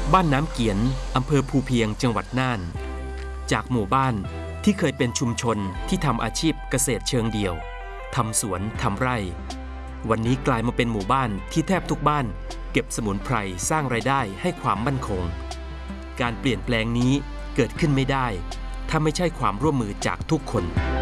บ้านน้ำเกียนอำเภอภูเพียงจังหวัดน่านจากหมู่บ้านที่เคยเป็นชุมชนที่ทำอาชีพเกษตรเชิงเดี่ยวทำสวนทำไร่วันนี้กลายมาเป็นหมู่บ้านที่แทบทุกบ้านเก็บสมุนไพรสร้างรายได้ให้ความมั่นคงการเปลี่ยนแปลงนี้เกิดขึ้นไม่ได้ถ้าไม่ใช่ความร่วมมือจากทุกคน